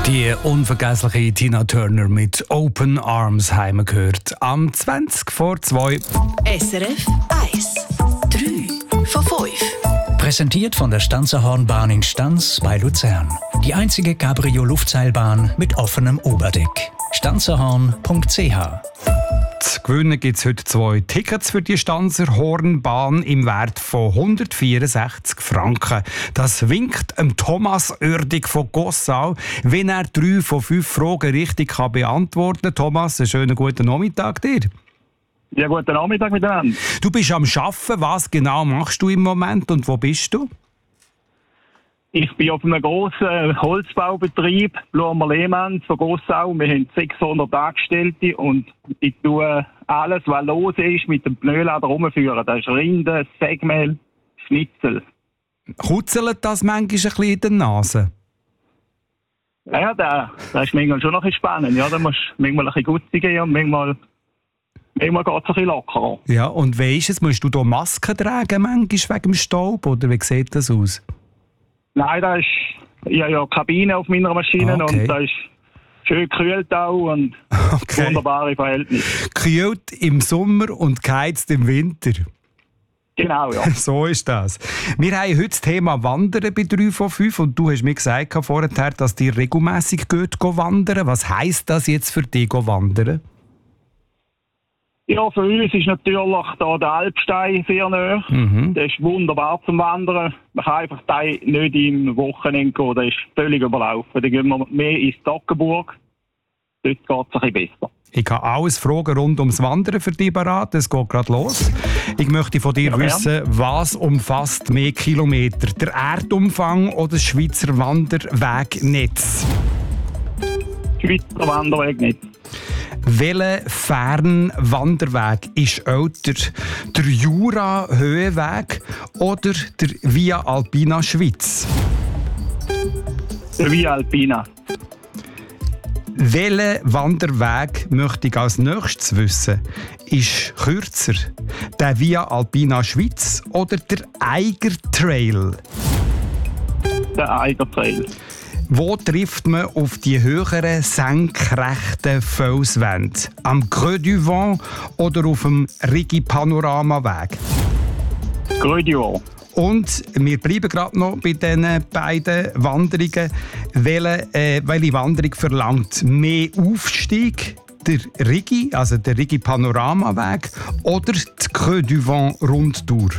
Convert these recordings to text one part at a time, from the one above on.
Die unvergessliche Tina Turner mit Open Arms haben wir gehört. Am 20 vor 2. SRF 1. 3 von 5. Präsentiert von der Stanzerhornbahn in Stanz bei Luzern. Die einzige Cabrio-Luftseilbahn mit offenem Oberdeck. stanzerhorn.ch. Zu gewinnen gibt es heute 2 Tickets für die Stanzerhornbahn im Wert von 164 Franken. Das winkt Thomas Oerdig von Gossau, wenn er 3 von 5 Fragen richtig kann beantworten kann. Thomas, einen schönen guten Nachmittag dir. Ja, guten Nachmittag miteinander. Du bist am Arbeiten. Was genau machst du im Moment und wo bist du? Ich bin auf einem grossen Holzbaubetrieb, Blumer-Lehmann von Gossau. Wir haben 600 Angestellte und ich tue alles, was los ist, mit dem Pneulader rumführen. Das ist Rinde, Sägemehl, Schnitzel. Kutzelt das manchmal ein bisschen in der Nase? Ja, das ist manchmal schon noch ein bisschen spannend. Ja, da musst du manchmal ein bisschen Gutzi gehen und manchmal geht es ein bisschen lockerer. Ja, und wie ist es? Musst du da Masken tragen manchmal wegen dem Staub? Oder wie sieht das aus? Nein, da ist ja Kabine auf meiner Maschine und da ist schön gekühlt auch und wunderbare Verhältnisse. Gekühlt im Sommer und geheizt im Winter. Genau, ja. So ist das. Wir haben heute das Thema Wandern bei 3 von 5 und du hast mir gesagt vorher, dass dir regelmässig wandern. Was heisst das jetzt für dich, wandern? Ja, für uns ist natürlich da der Alpstein sehr nahe. Der ist wunderbar zum Wandern. Man kann einfach da nicht im Wochenende gehen, der ist völlig überlaufen. Dann gehen wir mehr ins Toggenburg. Dort geht es ein bisschen besser. Ich habe alles Fragen rund ums Wandern für dich parat. Es geht gerade los. Ich möchte von dir wissen, was umfasst mehr Kilometer? Der Erdumfang oder das Schweizer Wanderwegnetz? Schweizer Wanderwegnetz. Welcher Fernwanderweg ist älter? Der Jura-Höhenweg oder der Via Alpina Schweiz? Der Via Alpina. Welcher Wanderweg möchte ich als nächstes wissen? Ist kürzer der Via Alpina Schweiz oder der Eiger Trail? Der Eiger Trail. Wo trifft man auf die höheren senkrechten Felswände? Am Creux du Vent oder auf dem Rigi Panoramaweg? Creux du Vent. Und wir bleiben gerade noch bei diesen beiden Wanderungen. Welche Wanderung verlangt mehr Aufstieg? Der Rigi, also der Rigi Panoramaweg oder die Creux du Vent Rundtour?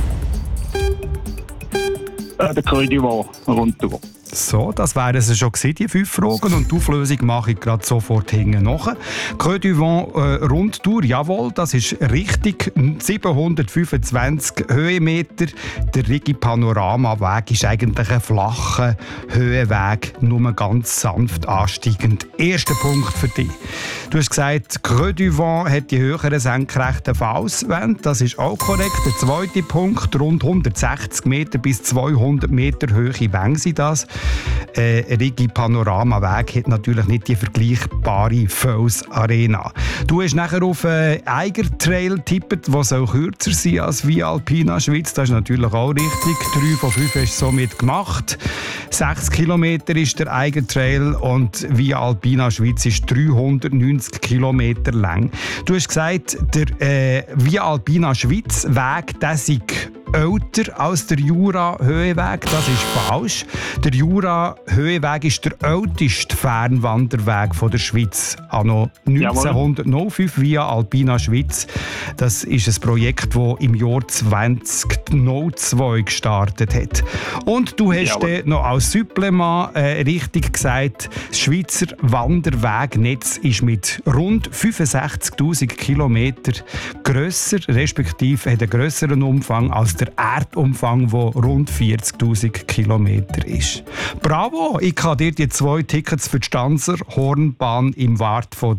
Der Creux du Vent Rundtour. So, das wären es schon gewesen, die 5 Fragen. Und die Auflösung mache ich gerade sofort hinten nach. Creux du Vent Rundtour, jawohl, das ist richtig. 725 Höhenmeter. Der Rigi Panoramaweg ist eigentlich ein flacher Höhenweg, nur ganz sanft ansteigend. Erster Punkt für dich. Du hast gesagt, Creux du Vent hat die höheren senkrechten Felswände. Das ist auch korrekt. Der zweite Punkt, rund 160 Meter bis 200 Meter Höhe Wänge sind das. Rigi Panoramaweg hat natürlich nicht die vergleichbare Felsarena. Du hast nachher auf Eiger Trail getippt, der soll kürzer sein als Via Alpina Schweiz. Das ist natürlich auch richtig. 3 von 5 hast du somit gemacht. 6 Kilometer ist der Eiger Trail und Via Alpina Schweiz ist 390 Kilometer lang. Du hast gesagt, der Via Alpina Schweiz Weg, der sei älter als der Jura-Höhenweg. Das ist falsch. Der Jura-Höhenweg ist der älteste Fernwanderweg der Schweiz. Anno 1905 Via Alpina Schweiz. Das ist ein Projekt, das im Jahr 2002 gestartet hat. Und du hast noch als Supplement richtig gesagt, das Schweizer Wanderwegnetz ist mit rund 65'000 Kilometern grösser, respektive hat einen grösseren Umfang als der Erdumfang, der rund 40'000 Kilometer ist. Bravo! Ich kann dir die 2 Tickets für die Stanzerhornbahn im Wert von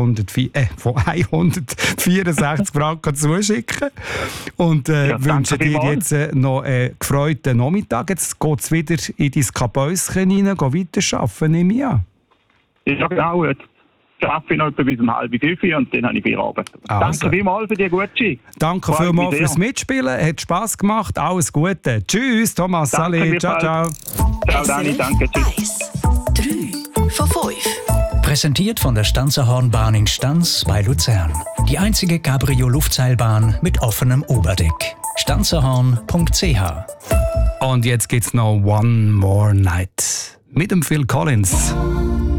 164 Franken zuschicken. Und wünsche dir jetzt noch einen gefreuten Nachmittag. Jetzt geht es wieder in dein Kabäuschen rein, weiter arbeiten, nehme ich an. Ja, genau. Jetzt arbeite ich noch bis um 4:30 und dann habe ich Feierabend. Also. Danke vielmals für die Gutschi. Danke vielmals fürs Mitspielen. Hat Spass gemacht. Alles Gute. Tschüss, Thomas. Salut. Ciao, ciao. Ciao, Dani. Danke. Tschüss. 3 von 5. Präsentiert von der Stanzerhornbahn in Stans bei Luzern. Die einzige Cabrio-Luftseilbahn mit offenem Oberdeck. stanzerhorn.ch. Und jetzt geht's noch One More Night mit dem Phil Collins.